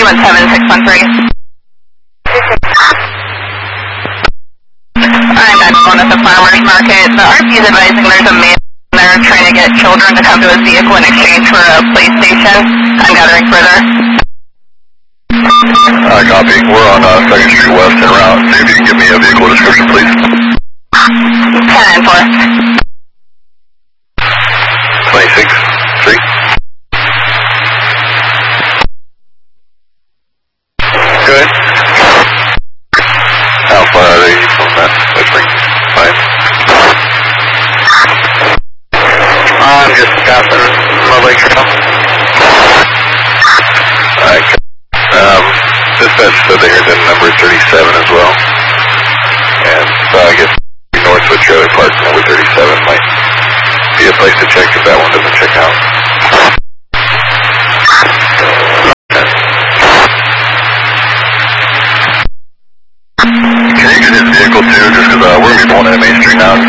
217-613. I'm at one at the farmer's market. The RP is advising there's a man there trying to get children to come to his vehicle in exchange for a PlayStation. I'm gathering further. Copy. We're on 2nd Street West en route. See if you can give me a vehicle description, please. 10-4. 26-3. Good. How far are they from that? Fine. I'm just passing my legs now. Alright. Dispatch said they heard that number 37 as well. And so I guess Northwood Trailer Park number 37 might be a place to check if that one doesn't check out. Can you get his vehicle too? Just because we're going to be pulling into Main Street now.